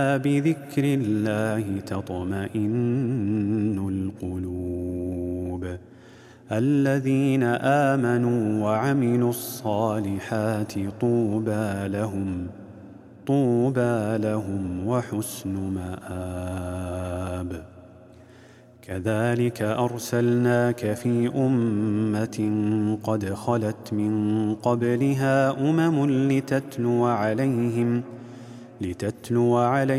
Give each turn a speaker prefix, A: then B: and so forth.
A: بذكر الله تطمئن القلوب الذين آمنوا وعملوا الصالحات طوبى لهم وحسن مآب. كذلك أرسلناك في أمة قد خلت من قبلها لتتلو عليهم